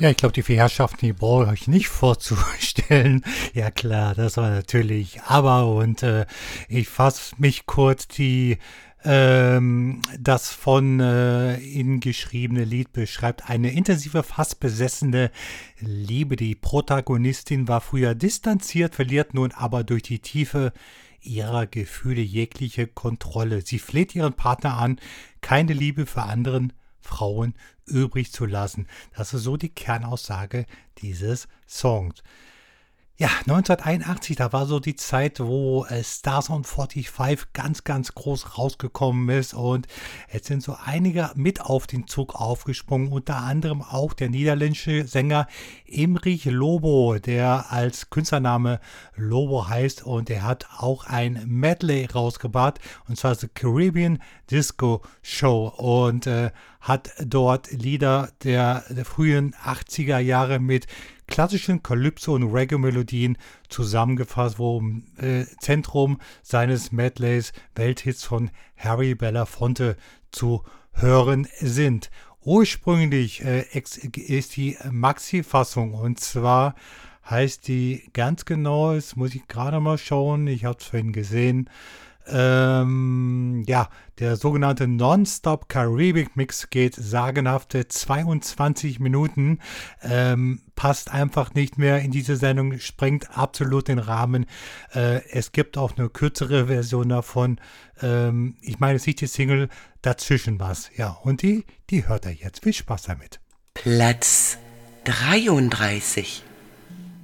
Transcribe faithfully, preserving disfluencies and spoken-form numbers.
Ja, ich glaube, die vier Herrschaften, die brauche ich euch nicht vorzustellen. Ja klar, das war natürlich aber und äh, ich fasse mich kurz, die ähm, das von äh, Ihnen geschriebene Lied beschreibt eine intensive, fast besessene Liebe. Die Protagonistin war früher distanziert, verliert nun aber durch die Tiefe ihrer Gefühle jegliche Kontrolle. Sie fleht ihren Partner an, keine Liebe für anderen Frauen übrig zu lassen. Das ist so die Kernaussage dieses Songs. Ja, neunzehnhunderteinundachtzig, da war so die Zeit, wo äh, Stars on fünfundvierzig ganz, ganz groß rausgekommen ist und jetzt sind so einige mit auf den Zug aufgesprungen, unter anderem auch der niederländische Sänger Imrich Lobo, der als Künstlername Lobo heißt und er hat auch ein Medley rausgebracht und zwar The Caribbean Disco Show und äh, hat dort Lieder der, der frühen achtziger Jahre mit klassischen Calypso- und Reggae-Melodien zusammengefasst, wo im äh, Zentrum seines Medleys Welthits von Harry Belafonte zu hören sind. Ursprünglich äh, ist die Maxi-Fassung und zwar heißt die ganz genau, jetzt muss ich gerade mal schauen, ich habe es vorhin gesehen, ähm, ja, der sogenannte Non-Stop Caribbean Mix geht sagenhafte zweiundzwanzig Minuten, ähm, passt einfach nicht mehr in diese Sendung, sprengt absolut den Rahmen. Äh, es gibt auch eine kürzere Version davon. Ähm, ich meine, es ist nicht die Single, dazwischen was. Ja, und die, die hört er jetzt. Viel Spaß damit. Platz dreiunddreißig.